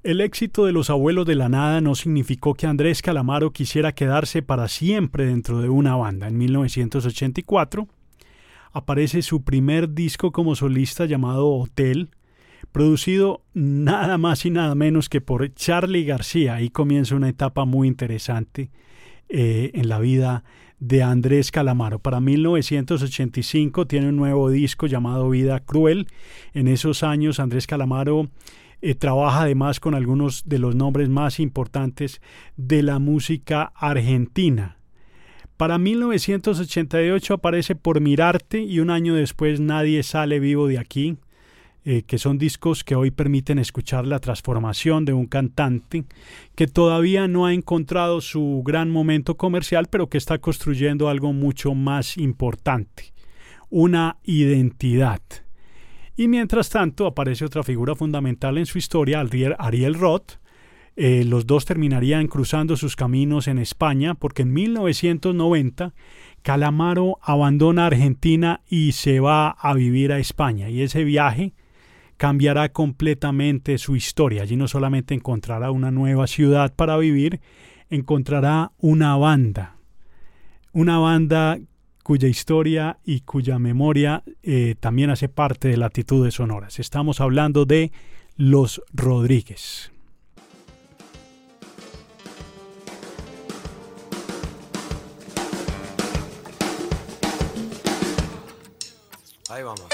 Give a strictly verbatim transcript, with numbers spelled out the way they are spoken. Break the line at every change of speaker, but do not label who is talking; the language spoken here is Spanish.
El éxito de Los Abuelos de la Nada no significó que Andrés Calamaro quisiera quedarse para siempre dentro de una banda. En mil novecientos ochenta y cuatro aparece su primer disco como solista llamado Hotel, producido nada más y nada menos que por Charly García. Ahí comienza una etapa muy interesante eh, en la vida de Andrés Calamaro. Para mil novecientos ochenta y cinco tiene un nuevo disco llamado Vida Cruel. En esos años Andrés Calamaro Eh, trabaja además con algunos de los nombres más importantes de la música argentina. Para mil novecientos ochenta y ocho aparece Por Mirarte y un año después Nadie Sale Vivo de Aquí, eh, que son discos que hoy permiten escuchar la transformación de un cantante que todavía no ha encontrado su gran momento comercial, pero que está construyendo algo mucho más importante, una identidad. Y mientras tanto aparece otra figura fundamental en su historia, Ariel, Ariel Roth. Eh, los dos terminarían cruzando sus caminos en España porque en mil novecientos noventa Calamaro abandona Argentina y se va a vivir a España. Y ese viaje cambiará completamente su historia. Allí no solamente encontrará una nueva ciudad para vivir, encontrará una banda. Una banda cuya historia y cuya memoria eh, también hace parte de Latitudes Sonoras. Estamos hablando de Los Rodríguez.
Ahí vamos.